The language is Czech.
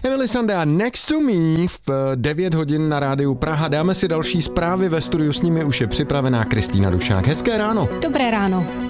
Emily Sandé Next to Me v 9 hodin na rádiu Praha. Dáme si další zprávy, ve studiu s nimi už je připravená Kristýna Dušák. Hezké ráno. Dobré ráno.